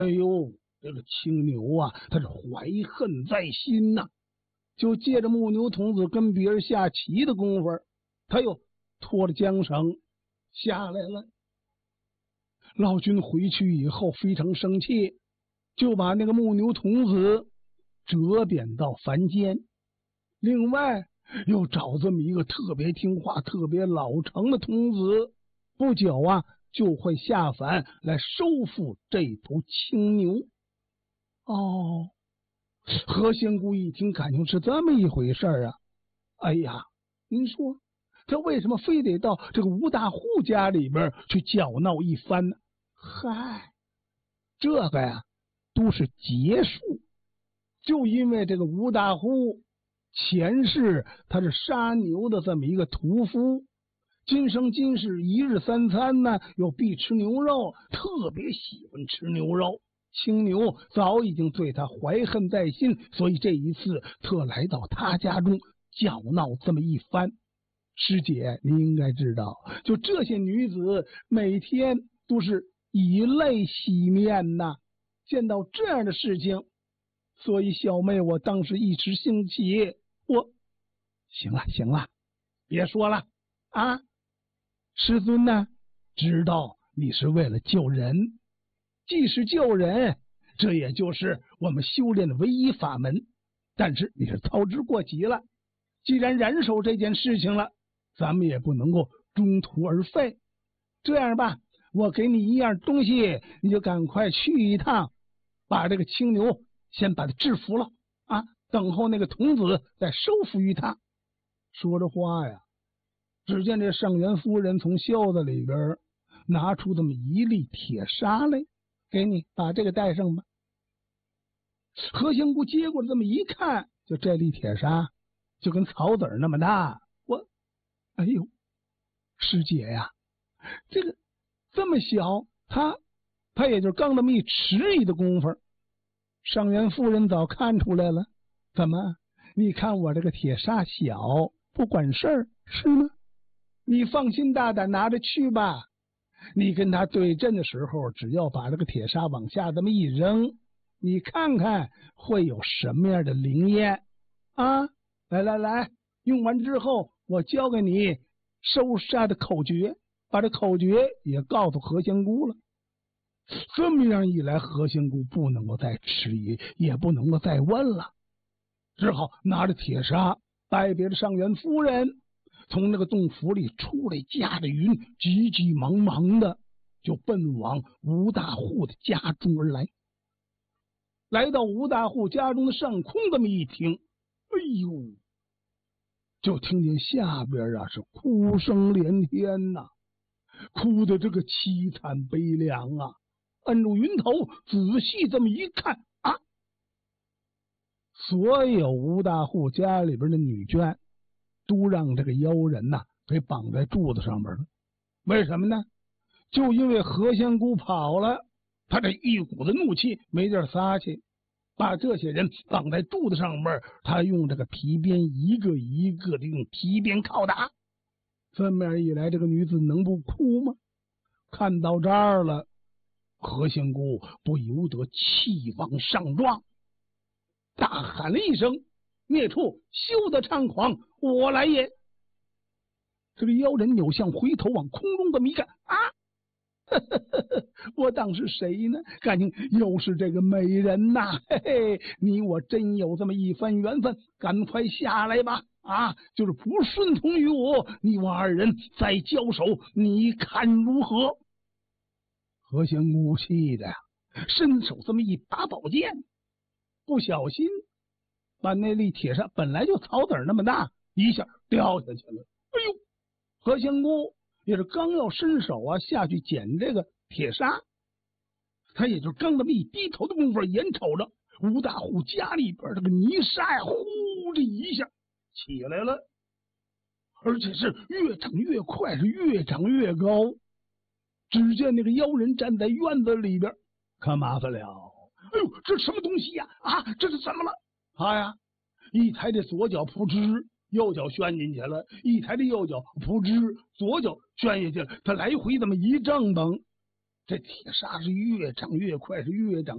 哎呦，这个青牛啊，他是怀恨在心呐，就借着木牛童子跟别人下棋的功夫，他又拖了缰绳下来了。老君回去以后非常生气，就把那个木牛童子折贬到凡间。另外又找这么一个特别听话、特别老成的童子，不久啊就会下凡来收复这头青牛。哦，何仙姑一听，感情是这么一回事啊！哎呀，您说他为什么非得到这个吴大户家里边去搅闹一番呢？嗨，这个呀都是结束。就因为这个吴大户前世他是杀牛的这么一个屠夫，今生今世一日三餐呢又必吃牛肉，特别喜欢吃牛肉。青牛早已经对他怀恨在心，所以这一次特来到他家中搅闹这么一番。师姐，您应该知道，就这些女子每天都是以泪洗面呐，见到这样的事情，所以小妹我当时一时兴起，行了，别说了啊！师尊呢，知道你是为了救人，既是救人，这也就是我们修炼的唯一法门。但是你是操之过急了，既然燃手这件事情了，咱们也不能够中途而废。这样吧，我给你一样东西，你就赶快去一趟，把这个青牛先把他制服了啊！等候那个童子再收服于他。说着话呀，只见这上元夫人从袖子里边拿出这么一粒铁砂来，给你把这个带上吧。何仙姑接过这么一看，就这粒铁砂就跟草籽那么大。哎呦，师姐呀，这个这么小，他也就刚那么一尺里的功夫。上元夫人早看出来了，怎么？你看我这个铁砂小，不管事儿是吗？你放心大胆拿着去吧。你跟他对阵的时候，只要把这个铁砂往下这么一扔，你看看会有什么样的灵验啊！来，用完之后，我教给你收砂的口诀，把这口诀也告诉何仙姑了。这么样一来，何仙姑不能够再迟疑，也不能够再问了，只好拿着铁砂拜别了上元夫人，从那个洞府里出来，驾着云，急急忙忙的就奔往吴大户的家中而来。来到吴大户家中的上空，这么一听，哎呦，就听见下边啊是哭声连天呐，哭的这个凄惨悲凉啊！按住云头仔细这么一看啊，所有吴大户家里边的女眷都让这个妖人呐给绑在柱子上面了。为什么呢？就因为何仙姑跑了，他这一股子怒气没地儿撒去，把这些人绑在柱子上面，他用这个皮鞭一个一个的用皮鞭拷打。这么一来，这个女子能不哭吗？看到这儿了，何仙姑不由得气往上撞，大喊了一声：“孽畜，休得猖狂，我来也！”这个妖人扭向回头，往空中这么一看啊，我当是谁呢？感情又是这个美人呐！嘿嘿，你我真有这么一番缘分，赶快下来吧！啊，就是不顺从于我，你我二人再交手，你看如何？何仙姑气的呀，伸手这么一把宝剑，不小心把那粒铁砂本来就草籽那么大，一下掉下去了。哎呦！何仙姑也是刚要伸手啊下去捡这个铁砂，他也就刚那么一低头的功夫，眼瞅着吴大户家里边这个泥沙呀，呼这一下起来了，而且是越长越快，是越长越高。只见那个妖人站在院子里边，可麻烦了。哎呦，这什么东西呀？啊，这是怎么了？他呀，一抬这左脚扑哧，右脚旋进去了，一抬这右脚扑哧，左脚旋下去了。他来回这么一正蹬，这铁砂是越长越快，是越长。